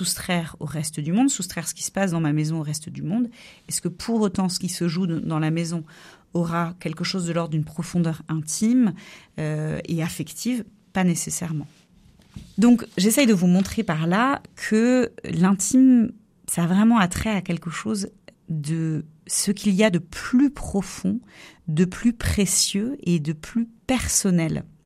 soustraire au reste du monde, soustraire ce qui se passe dans ma maison au reste du monde? Est-ce que pour autant ce qui se joue dans la maison aura quelque chose de l'ordre d'une profondeur intime et affective? Pas nécessairement. Donc j'essaye de vous montrer par là que l'intime, ça a vraiment attrait à quelque chose de ce qu'il y a de plus profond, de plus précieux et de plus personnel